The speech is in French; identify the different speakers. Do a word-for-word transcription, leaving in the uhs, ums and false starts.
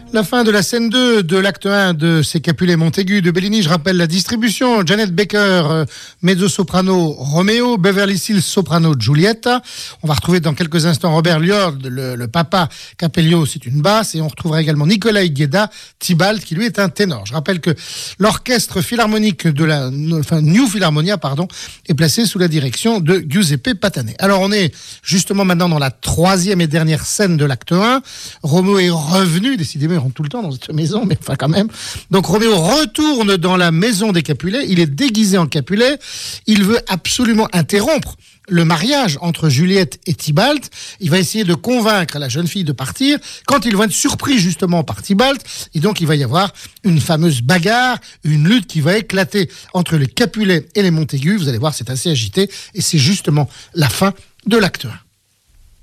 Speaker 1: La fin de la scène deux de l'acte un de ces Capulet Montaigu de Bellini. Je rappelle la distribution. Janet Baker, euh, mezzo-soprano Roméo, Beverly Sills, soprano Giulietta. On va retrouver dans quelques instants Robert Liord, le, le papa Capello, c'est une basse. Et on retrouvera également Nicolai Gueda, Tybalt, qui lui est un ténor. Je rappelle que l'orchestre philharmonique de la, enfin, New Philharmonia, pardon, est placé sous la direction de Giuseppe Patane. Alors on est justement maintenant dans la troisième et dernière scène de l'acte un. Roméo est revenu, décidément, ils rentrent tout le temps dans cette maison, mais enfin quand même. Donc Roméo retourne dans la maison des Capulet, il est déguisé en Capulet, il veut absolument interrompre le mariage entre Juliette et Tybalt. Il va essayer de convaincre la jeune fille de partir, quand ils vont être surpris justement par Tybalt, et donc il va y avoir une fameuse bagarre, une lutte qui va éclater entre les Capulet et les Montaigu. Vous allez voir, c'est assez agité, et c'est justement la fin de l'acte un.